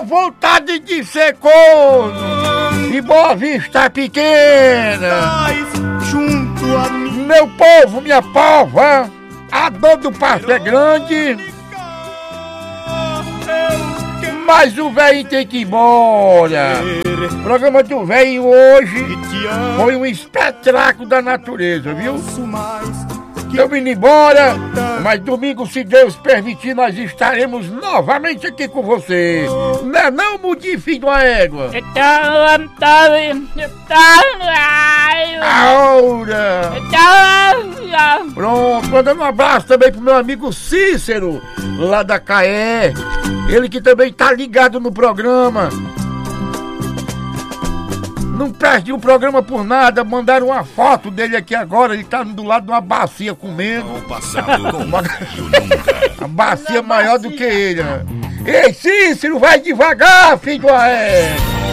vontade de ser corno e Boa Vista pequena. Meu povo, minha pova, a dor do parto é grande, mas o velho tem que ir embora. O programa do velho hoje foi um espetáculo da natureza, viu? Eu indo embora, mas domingo, se Deus permitir, nós estaremos novamente aqui com você. Não é não, mudinho, filho de uma égua? Aura! Pronto, mandando um abraço também pro meu amigo Cícero, lá da Caé. Ele que também tá ligado no programa. Não perde o programa por nada. Mandaram uma foto dele aqui agora. Ele tá do lado de uma bacia comendo. Uma bacia maior do que ele, né? Ei, Cícero, vai devagar, filho do Aé.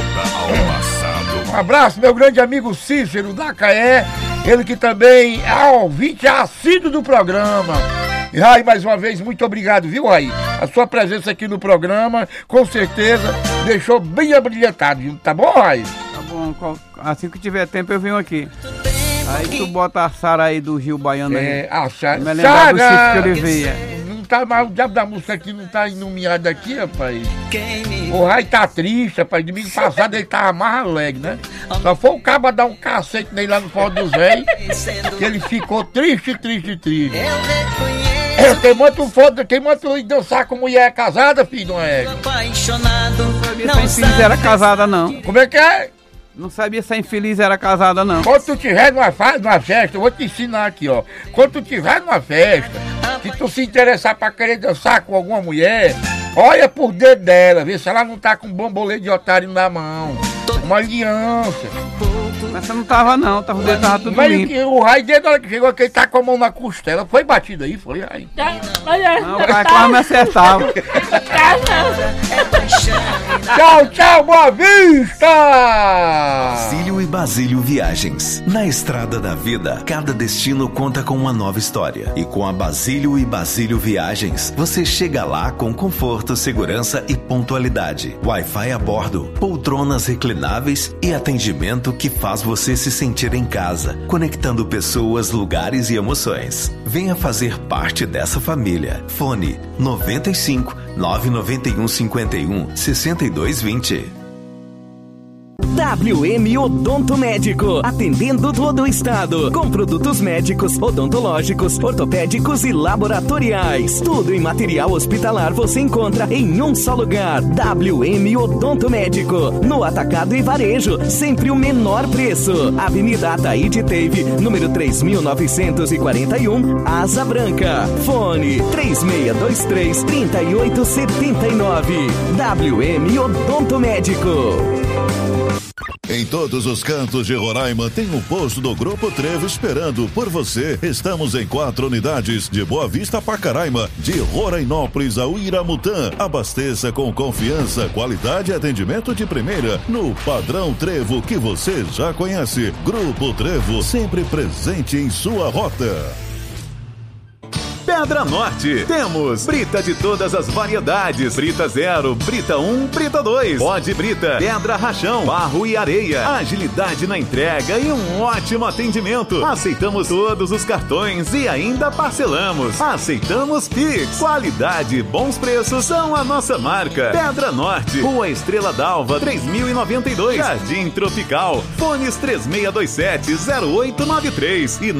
Um abraço, meu grande amigo Cícero da Caé. Ele que também é ouvinte assíduo do programa. E Rai, mais uma vez, muito obrigado, viu, Rai? A sua presença aqui no programa, com certeza, deixou bem abrilhantado, viu? Tá bom, Rai? Tá bom, assim que tiver tempo eu venho aqui. Aí tu bota a Sara aí do Gil Baiano aí. A Sara. Me lembrar do Chico que Oliveira. Não tá mais, o diabo da música aqui não tá iluminado aqui, rapaz. O Rai tá triste, rapaz. Domingo passado ele tava mais alegre, né? Só foi o cabo dar um cacete nele lá no Pau dos Véis, que ele ficou triste. Tem muito dançar com mulher casada, filho de uma égua. Não sabia se a infeliz era casada, não. Como é que é? Não sabia se a infeliz era casada, não. Quando tu tiver numa festa, eu vou te ensinar aqui, ó. Quando tu tiver numa festa, se tu se interessar pra querer dançar com alguma mulher, olha por dedo dela, vê se ela não tá com um bambolê de otário na mão. Uma aliança. Mas você não tava não, o dedo tava tudo limpo. Mas o Rai, desde a hora que chegou aqui, ele tá com a mão na costela. Foi batido aí, foi, Rai? Não, o pai quase me acertava. Tchau, Boa Vista! Basílio e Basílio Viagens. Na estrada da vida, cada destino conta com uma nova história. E com a Basílio e Basílio Viagens, você chega lá com conforto, segurança e pontualidade. Wi-Fi a bordo, poltronas reclináveis e atendimento que faz você se sentir em casa, conectando pessoas, lugares e emoções. Venha fazer parte dessa família. Fone 95 991 51 6220. WM Odonto Médico, atendendo todo o estado, com produtos médicos, odontológicos, ortopédicos e laboratoriais. Tudo em material hospitalar você encontra em um só lugar. WM Odonto Médico, no atacado e varejo, sempre o menor preço. Avenida Ataíde Teve, número 3941, Asa Branca. Fone 3623-3879. WM Odonto Médico. Em todos os cantos de Roraima tem um posto do Grupo Trevo esperando por você. Estamos em 4 unidades, de Boa Vista a Pacaraima, de Rorainópolis a Uiramutã. Abasteça com confiança, qualidade e atendimento de primeira no padrão Trevo que você já conhece. Grupo Trevo, sempre presente em sua rota. Pedra Norte, temos brita de todas as variedades, brita 0, brita 1, brita 2, pó de brita, pedra rachão, barro e areia, agilidade na entrega e um ótimo atendimento. Aceitamos todos os cartões e ainda parcelamos. Aceitamos Pix, qualidade e bons preços são a nossa marca. Pedra Norte, Rua Estrela d'Alva, 3092, Jardim Tropical, fones 3627-0893 e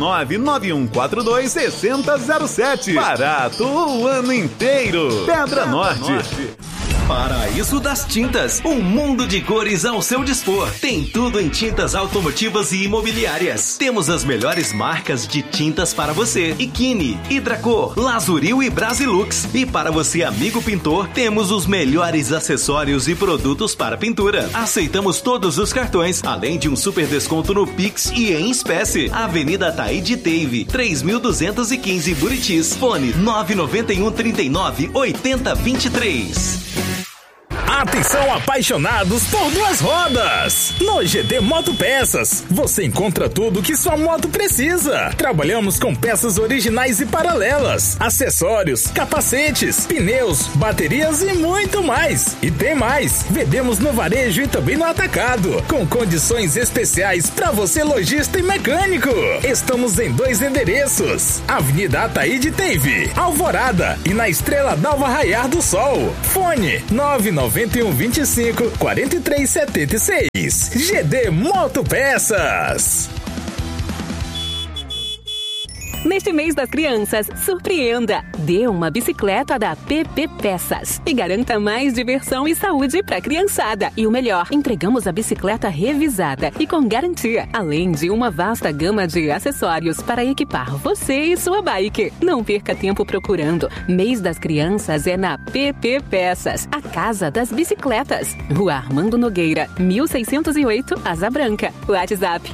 99142-6007. Barato o ano inteiro. Pedra Norte. Paraíso das Tintas, um mundo de cores ao seu dispor. Tem tudo em tintas automotivas e imobiliárias. Temos as melhores marcas de tintas para você: Ikine, Hidracor, Lazuril e Brasilux. E para você, amigo pintor, temos os melhores acessórios e produtos para pintura. Aceitamos todos os cartões, além de um super desconto no Pix e em espécie. Avenida Ataíde Teve, 3215 Buritis. Fone 991 39 80 23. Atenção, apaixonados por duas rodas! No GD Moto Peças, você encontra tudo que sua moto precisa. Trabalhamos com peças originais e paralelas, acessórios, capacetes, pneus, baterias e muito mais. E tem mais, vendemos no varejo e também no atacado, com condições especiais para você lojista e mecânico. Estamos em 2 endereços: Avenida Ataíde Teve, Alvorada, e na Estrela d'Alva Raiar do Sol. Fone 991 25 43 76. GD Moto Peças. Neste mês das crianças, surpreenda! Dê uma bicicleta da PP Peças e garanta mais diversão e saúde para a criançada. E o melhor, entregamos a bicicleta revisada e com garantia, além de uma vasta gama de acessórios para equipar você e sua bike. Não perca tempo procurando. Mês das crianças é na PP Peças, a casa das bicicletas. Rua Armando Nogueira, 1608, Asa Branca. WhatsApp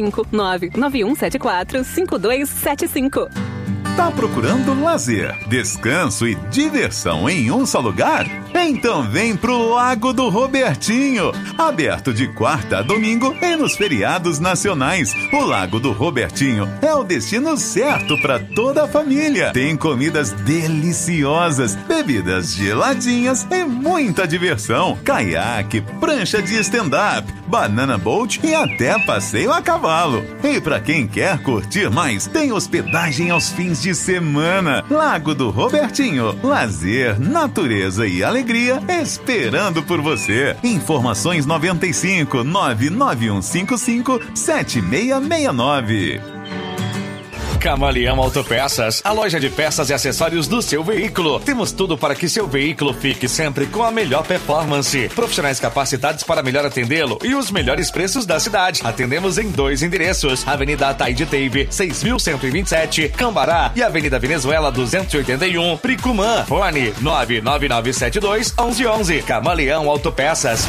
95991745275. Tá procurando lazer, descanso e diversão em um só lugar? Então vem pro Lago do Robertinho, aberto de quarta a domingo e nos feriados nacionais. O Lago do Robertinho é o destino certo para toda a família. Tem comidas deliciosas, bebidas geladinhas e muita diversão. Caiaque, prancha de stand-up, banana boat e até passeio a cavalo. E para quem quer curtir mais, tem hospedagem aos fins de semana. Lago do Robertinho, lazer, natureza e alegria esperando por você. Informações 95 99155 7669. Camaleão Autopeças, a loja de peças e acessórios do seu veículo. Temos tudo para que seu veículo fique sempre com a melhor performance. Profissionais capacitados para melhor atendê-lo e os melhores preços da cidade. Atendemos em 2 endereços: Avenida Ataíde Teve, 6127, Cambará, e Avenida Venezuela 281, Pricumã. Fone 99972 1111. Camaleão Autopeças.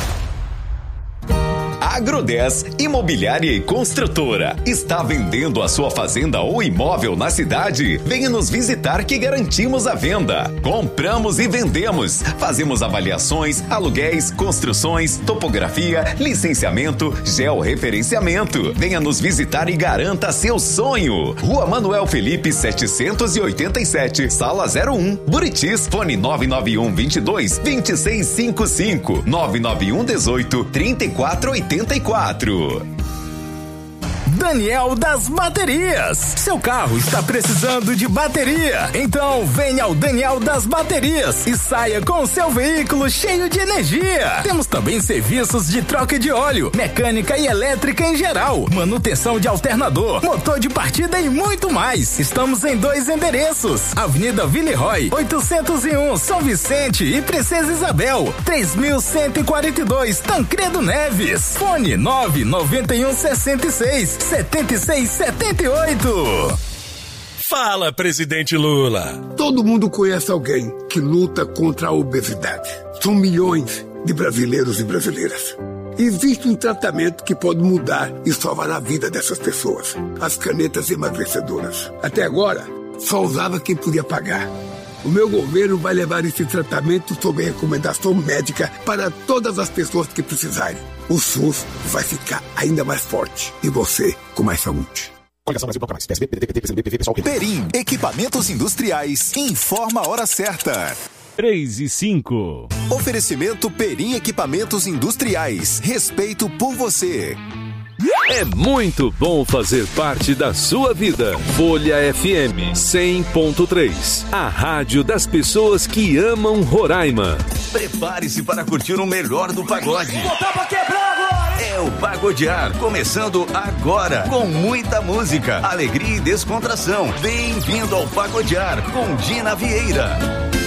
Agro10 Imobiliária e Construtora. Está vendendo a sua fazenda ou imóvel na cidade? Venha nos visitar que garantimos a venda. Compramos e vendemos. Fazemos avaliações, aluguéis, construções, topografia, licenciamento, georreferenciamento. Venha nos visitar e garanta seu sonho. Rua Manuel Felipe 787, Sala 01, Buritis. Fone 991 22 2655, 991 18 3484. Daniel das Baterias. Seu carro está precisando de bateria? Então venha ao Daniel das Baterias e saia com o seu veículo cheio de energia. Temos também serviços de troca de óleo, mecânica e elétrica em geral, manutenção de alternador, motor de partida e muito mais. Estamos em 2 endereços: Avenida Villeroy 801, São Vicente, e Princesa Isabel 3142, Tancredo Neves. Fone 991 66 7678. Fala, presidente Lula. Todo mundo conhece alguém que luta contra a obesidade. São milhões de brasileiros e brasileiras. Existe um tratamento que pode mudar e salvar a vida dessas pessoas: as canetas emagrecedoras. Até agora, só usava quem podia pagar. O meu governo vai levar esse tratamento sob recomendação médica para todas as pessoas que precisarem. O SUS vai ficar ainda mais forte e você com mais saúde. Perim Equipamentos Industriais informa a hora certa. 3:05. Oferecimento Perim Equipamentos Industriais. Respeito por você. É muito bom fazer parte da sua vida. Folha FM 100.3, a rádio das pessoas que amam Roraima. Prepare-se para curtir o melhor do pagode. Botar pra quebrar agora! É o Pagodear, começando agora, com muita música, alegria e descontração. Bem-vindo ao Pagodear, com Dina Vieira.